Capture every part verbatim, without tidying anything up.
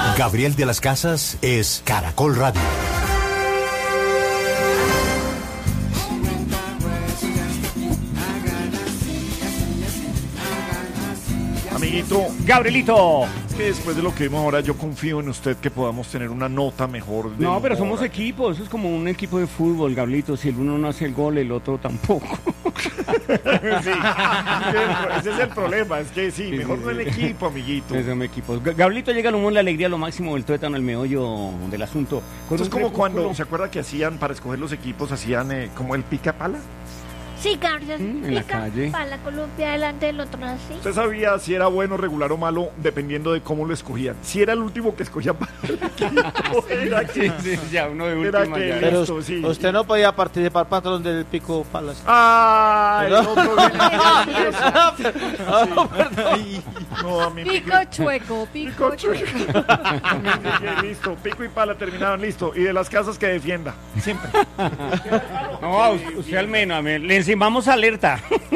Gabriel de las Casas es Caracol Radio. Amiguito Gabrielito. que después de lo que vimos ahora, yo confío en usted que podamos tener una nota mejor. De No, pero humor. somos equipo, eso es como un equipo de fútbol, Gabrielito. Si el uno no hace el gol, el otro tampoco. Sí, ese es el problema, es que sí, Sí, mejor sí, no el sí. equipo, amiguito. Es un equipo. Ga- Gabrielito llega al humor, la alegría, lo máximo, el tuétano, el meollo del asunto. Con Esto es un como crepúsculo. cuando, ¿se acuerda que hacían, para escoger los equipos, hacían eh, como el pica pala? Sí, Carlos. Mm, en la calle. Para la Colombia delante del otro así. Usted sabía si era bueno, regular o malo, dependiendo de cómo lo escogían. Si era el último que escogía para el equipo, era que... Sí, sí, ya uno de Era última que- ya. Pero Listo, sí. usted no podía participar patrón del pico palas. ¡Ah! El ¿Verdad? otro viene- No, a mí Pico chueco, pico Pico chueco. Listo, pico y pala terminaron, listo. Y de las casas que defienda, siempre. No, a usted, usted al menos, a mí, le encimamos alerta.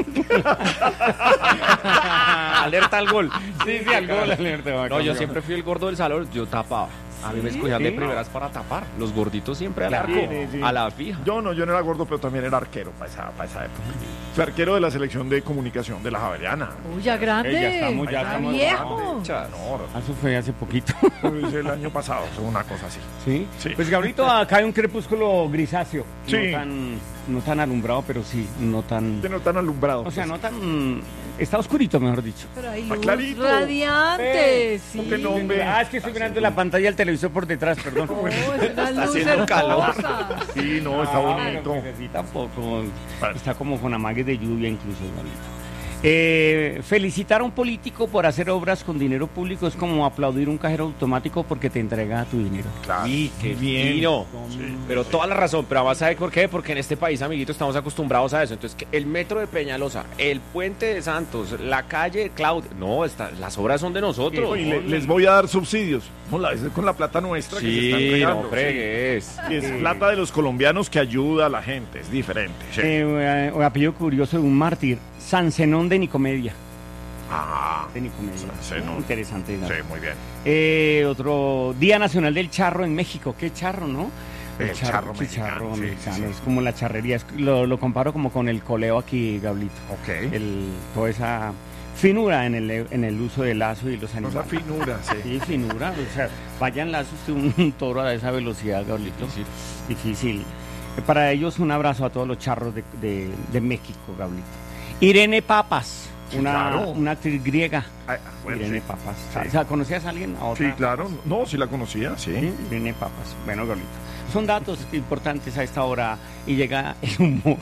Alerta al gol. Sí, sí, al gol, alerta. No, yo siempre fui el gordo del salón, yo tapaba. A mí me escogían de Sí. primeras para tapar. Los gorditos siempre al Claro. arco, Sí, sí. a la fija. Yo no, yo no era gordo, pero también era arquero para esa, para esa época. Fui arquero de la selección de comunicación de la Javeriana. Uy, ya grande. Eh, ya estamos, ya Está estamos viejo. Chas, no, Eso fue hace poquito. lo hice el año pasado, fue una cosa así. ¿Sí? Sí. Pues Gabrielito, acá hay un crepúsculo grisáceo. Sí. No tan, no tan alumbrado, pero sí, no tan... Usted no tan alumbrado. O sea, pues. no tan... Está oscurito, mejor dicho. Pero hay Está luz clarito. radiante, sí. ¿Cómo que no, hombre? Ah, es que estoy mirando la pantalla del televisor por detrás, perdón. Oh, es una luz haciendo calor. hermosa. Sí, no, está Ah, bonito. pero pues así tampoco. Vale. Está como con amagues de lluvia incluso, Gabrielito. Eh, felicitar a un político por hacer obras con dinero público es como aplaudir un cajero automático porque te entrega tu dinero. Claro. Y qué bien. fino. Pero toda la razón, pero además ¿sabe por qué? Porque en este país, amiguito, estamos acostumbrados a eso. Entonces, que el metro de Peñalosa, el puente de Santos, la calle Claudia, no, está, las obras son de nosotros. Y le- les voy a dar subsidios. No, la es con la plata nuestra que se están Sí, entregando. no fregues. Sí. Es plata de los colombianos que ayuda a la gente, es diferente. Sí. Eh, eh, apellido curioso de un mártir, San Zenón de Nicomedia. Ah, De Nicomedia. San Zenón. Interesante. ¿no? sí, muy bien. Eh, otro Día Nacional del Charro en México. ¿Qué charro, no? El charro sí, mexicano, charro sí, mexicano. sí, sí. Es como la charrería. es- lo, lo comparo como con el coleo aquí, Gablito. Ok. El, toda esa finura en el, en el uso del lazo y los No, animales. esa finura, sí. Sí, finura. O sea, vayan lazos de un, un toro a esa velocidad, Gablito. Difícil. Eh, Para ellos, un abrazo a todos los charros de, de, de México, Gablito. Irene Papas, Sí, una, claro. una actriz griega. Ah, bueno, Irene sí. Papas. Sí. O sea, ¿conocías a alguien? A otra? Sí, claro. No, sí la conocía, sí. Sí, Irene Papas. Bueno, Gablito. Son datos importantes a esta hora y llega el humor.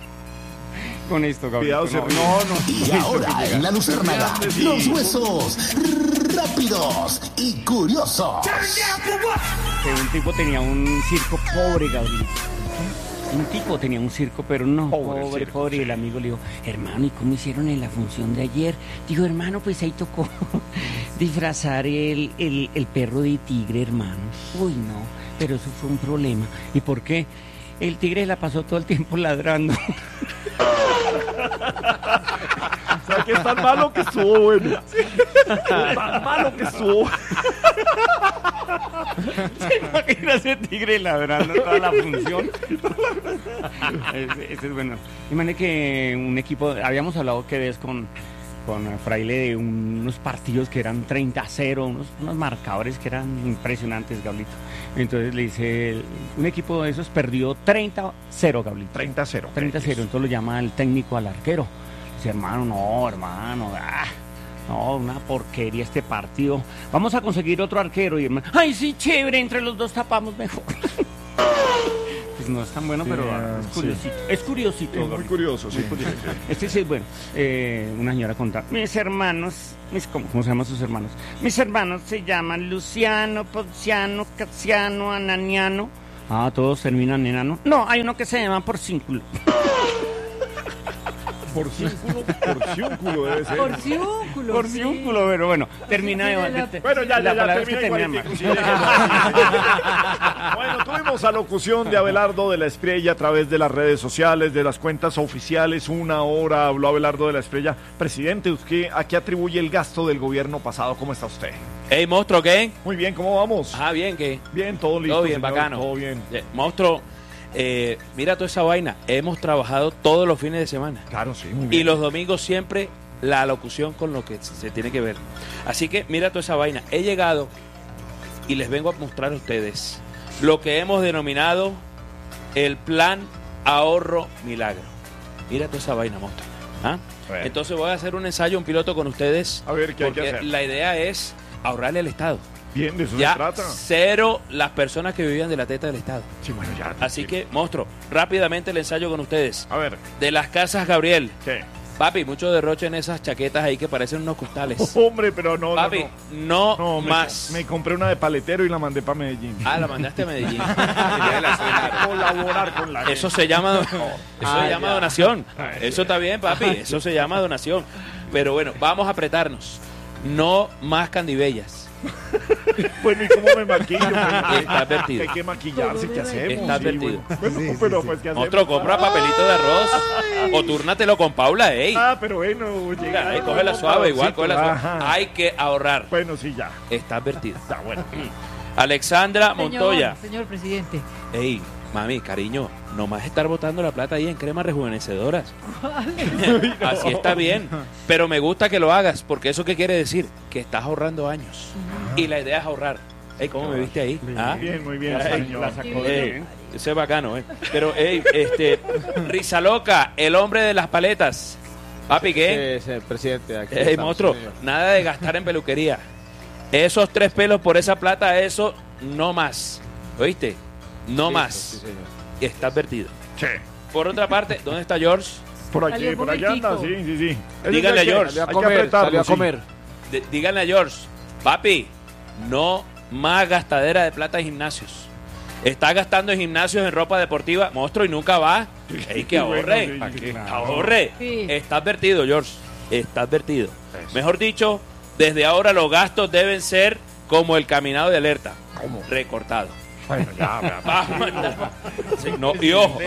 Con esto, Gablito. Cuidado, No, se- no, no. Y ahora en la Luciérnaga, los huesos rápidos y curiosos. Que un tipo tenía un circo pobre, Gabriel. Un tipo tenía un circo, pero no, Pobre pobre, circo, pobre. Y el amigo le dijo, hermano, ¿y cómo hicieron en la función de ayer? Dijo, hermano, pues ahí tocó disfrazar el, el, el perro de tigre, hermano. Uy, no, pero eso fue un problema. ¿Y por qué? El tigre la pasó todo el tiempo ladrando. O sea, que es tan malo que estuvo bueno. Tan malo que estuvo. ¿Se imagina ese tigre ladrando toda la función? Ese, ese es bueno. Imagínate que un equipo, habíamos hablado que ves con, con Fraile de unos partidos que eran treinta a cero, unos, unos marcadores que eran impresionantes, Gablito. Entonces le dice, un equipo de esos perdió treinta a cero, Gablito. treinta a cero. treinta a cero, entonces lo llama el técnico al arquero. Dice, hermano, no, hermano, ah, no, una porquería este partido. Vamos a conseguir otro arquero. Y hermano, ay, sí, chévere, entre los dos tapamos mejor. Pues no es tan bueno, pero ah, es sí. curiosito. Es curiosito, Es muy Gabriel. curioso, sí. Este sí es bueno. Eh, una señora conta, mis hermanos, mis, ¿cómo, ¿cómo se llaman sus hermanos? Mis hermanos se llaman Luciano, Ponciano, Casiano, Ananiano. Ah, todos terminan en ano. No, hay uno que se llama Porcínculo. Porcínculo, porciúnculo debe ser. Porciúnculo. Porciúnculo, pero bueno, termina de... Tiene la- de- Bueno, ya, ya, la ya, palabra es que termina termina igualitico, mal. sí, déjelo así. Bueno, tuvimos a locución de Abelardo de la Espriella a través de las redes sociales, de las cuentas oficiales. Una hora habló Abelardo de la Espriella. Presidente, ¿usted a qué atribuye el gasto del gobierno pasado? ¿Cómo está usted? Hey, monstruo, ¿qué? Muy bien, ¿cómo vamos? Ah, bien, ¿qué? Bien, todo listo. Todo bien, señor, bacano. Todo bien. Eh, monstruo, eh, mira toda esa vaina. Hemos trabajado todos los fines de semana. Claro, sí, muy bien. Y los domingos siempre la locución con lo que se tiene que ver. Así que mira toda esa vaina. He llegado y les vengo a mostrar a ustedes lo que hemos denominado el plan ahorro milagro. Mira toda esa vaina, monstruo. ¿Ah? Bueno. Entonces voy a hacer un ensayo, un piloto con ustedes. A ver, ¿qué hay que porque hacer? la idea es ahorrarle al Estado. Bien, de eso Ya se trata. cero las personas que vivían de la teta del Estado. Sí, bueno, ya. Así sí. que, monstruo, rápidamente el ensayo con ustedes. A ver, De las casas Gabriel. ¿qué? Papi, mucho derroche en esas chaquetas ahí que parecen unos costales. Hombre, pero no, Papi, no, no, no. No, me- más. Me, compré una de paletero y la mandé para Medellín. Ah, la mandaste a Medellín. Colaborar con la Eso se llama, eso Ah, se llama ya. donación. Eso está bien, papi. Eso se llama donación. Pero bueno, vamos a apretarnos. No más candibellas. Bueno, ¿y cómo me maquillo? Pues, Está advertido. Hay que maquillarse, ¿qué hacemos? Está advertido. Bueno, Bueno, pero pues, ¿qué hacemos? Otro compra papelito de arroz. O túrnatelo con Paula, ey. Ah, pero bueno, llega. Ahí, cógela suave, igual, cógela suave. Ajá. Hay que ahorrar. Bueno, sí, ya. Está advertido. Está bueno. Alexandra Señor, Montoya. Señor presidente. Ey, mami, cariño, nomás estar botando la plata ahí en cremas rejuvenecedoras. Así está bien. Pero me gusta que lo hagas, porque eso qué quiere decir? Que estás ahorrando años. Y la idea es ahorrar. Ey, ¿cómo me viste ahí? ¿Ah? Bien, muy bien, Ey, señor. la sacó de Ey, bien. ese es bacano, ¿eh? Pero, ey, este, Risa Loca, el hombre de las paletas. Papi, ¿qué? Sí, sí, presidente. Aquí Ey, estamos, monstruo, señor. nada de gastar en peluquería. Esos tres pelos por esa plata, eso no más. ¿Oíste? No Listo, más. sí, señor. Está advertido. Sí. Por otra parte, ¿dónde está George? Por aquí, Salió un por allá anda, sí, momentico. sí, sí. Ese Dígale hay que- a George. Salió a hay que comer, apretarlo, salió a sí. comer. D- díganle a George, papi, no más gastadera de plata en gimnasios. Está gastando en gimnasios en ropa deportiva, monstruo, y nunca va. Hay que Bueno, ahorre. sí, ¿Para sí, qué? claro. Ahorre. Sí. Está advertido, George. Está advertido. Eso. Mejor dicho, desde ahora los gastos deben ser como el caminado de alerta. ¿Cómo? Recortado. Bueno, ya, ya. Vamos. Sí, no, y ojo,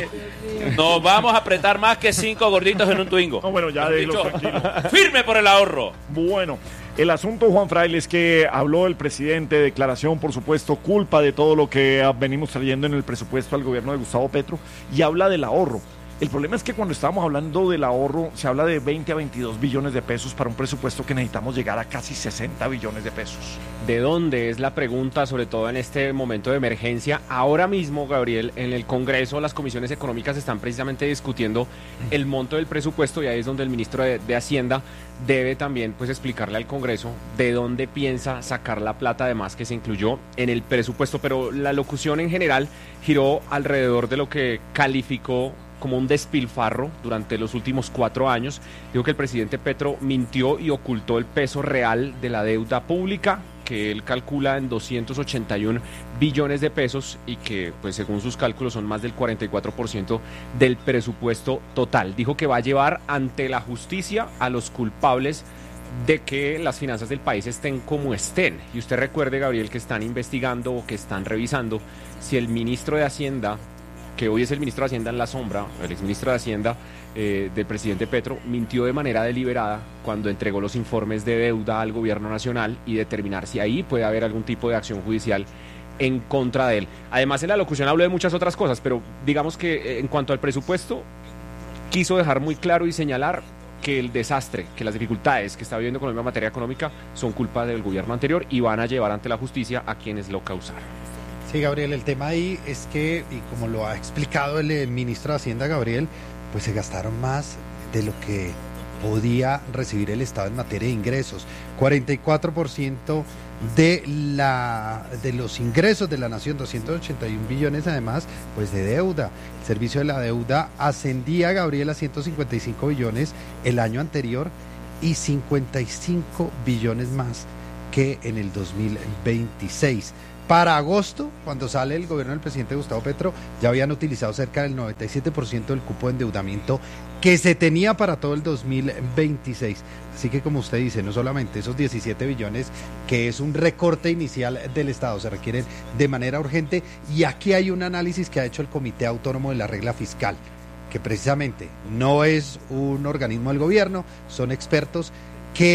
nos vamos a apretar más que cinco gorditos en un Twingo. No, bueno, ya Mejor déjelo dicho, tranquilo. firme por el ahorro. Bueno, el asunto, Juan Fraile, es que habló el presidente, declaración, por supuesto, culpa de todo lo que ah, venimos trayendo en el presupuesto al gobierno de Gustavo Petro, y habla del ahorro. El problema es que cuando estábamos hablando del ahorro, se habla de veinte a veintidós billones de pesos para un presupuesto que necesitamos llegar a casi sesenta billones de pesos. ¿De dónde es la pregunta, sobre todo en este momento de emergencia? Ahora mismo, Gabriel, en el Congreso las comisiones económicas están precisamente discutiendo el monto del presupuesto y ahí es donde el ministro de, de Hacienda debe también pues explicarle al Congreso de dónde piensa sacar la plata además que se incluyó en el presupuesto. Pero la locución en general giró alrededor de lo que calificó como un despilfarro durante los últimos cuatro años. Dijo que el presidente Petro mintió y ocultó el peso real de la deuda pública, que él calcula en doscientos ochenta y un billones de pesos y que, pues según sus cálculos, son más del cuarenta y cuatro por ciento del presupuesto total. Dijo que va a llevar ante la justicia a los culpables de que las finanzas del país estén como estén. Y usted recuerde, Gabriel, que están investigando o que están revisando si el ministro de Hacienda, que hoy es el ministro de Hacienda en la sombra, el exministro de Hacienda eh, del presidente Petro, mintió de manera deliberada cuando entregó los informes de deuda al gobierno nacional y determinar si ahí puede haber algún tipo de acción judicial en contra de él. Además, en la locución habló de muchas otras cosas, pero digamos que eh, en cuanto al presupuesto, quiso dejar muy claro y señalar que el desastre, que las dificultades que está viviendo Colombia en materia económica son culpa del gobierno anterior y van a llevar ante la justicia a quienes lo causaron. Sí, Gabriel, el tema ahí es que, y como lo ha explicado el, eh, ministro de Hacienda, Gabriel, pues se gastaron más de lo que podía recibir el Estado en materia de ingresos. cuarenta y cuatro por ciento de, la, de los ingresos de la nación, doscientos ochenta y un billones además, pues de deuda. El servicio de la deuda ascendía, Gabriel, a ciento cincuenta y cinco billones el año anterior y cincuenta y cinco billones más que en el dos mil veintiséis. Para agosto, cuando sale el gobierno del presidente Gustavo Petro, ya habían utilizado cerca del noventa y siete por ciento del cupo de endeudamiento que se tenía para todo el dos mil veintiséis. Así que, como usted dice, no solamente esos diecisiete billones, que es un recorte inicial del Estado, se requieren de manera urgente. Y aquí hay un análisis que ha hecho el Comité Autónomo de la Regla Fiscal, que precisamente no es un organismo del gobierno, son expertos que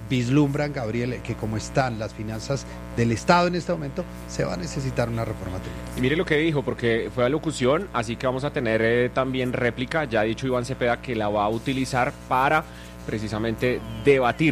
vislumbran, Gabriel, que como están las finanzas del Estado en este momento, se va a necesitar una reforma tributaria. Y mire lo que dijo, porque fue alocución, así que vamos a tener eh, también réplica. Ya ha dicho Iván Cepeda que la va a utilizar para precisamente debatir